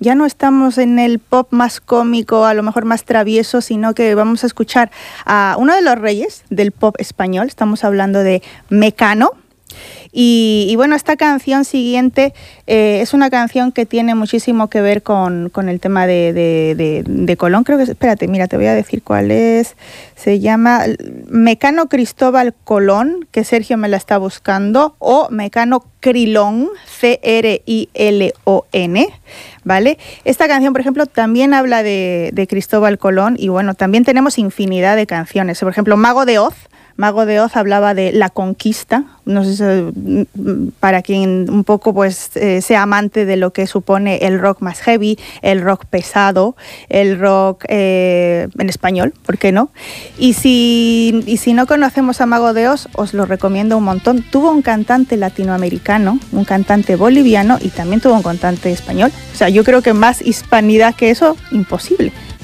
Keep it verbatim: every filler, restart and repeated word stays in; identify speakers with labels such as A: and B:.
A: ya no estamos en el pop más cómico, a lo mejor más travieso, sino que vamos a escuchar a uno de los reyes del pop español. Estamos hablando de Mecano. Y, y bueno, esta canción siguiente eh, es una canción que tiene muchísimo que ver con, con el tema de, de, de, de Colón. Creo que, espérate, mira, te voy a decir cuál es. Se llama Mecano Cristóbal Colón, que Sergio me la está buscando, o Mecano Crilón, C R I L O N, ¿vale? Esta canción, por ejemplo, también habla de, de Cristóbal Colón y bueno, también tenemos infinidad de canciones. Por ejemplo, Mago de Oz. Mago de Oz hablaba de la conquista, no sé si, para quien un poco pues eh, sea amante de lo que supone el rock más heavy, el rock pesado, el rock eh, en español, ¿por qué no? Y si, y si no conocemos a Mago de Oz, os lo recomiendo un montón. Tuvo un cantante latinoamericano, un cantante boliviano y también tuvo un cantante español. O sea, yo creo que más hispanidad que eso, imposible.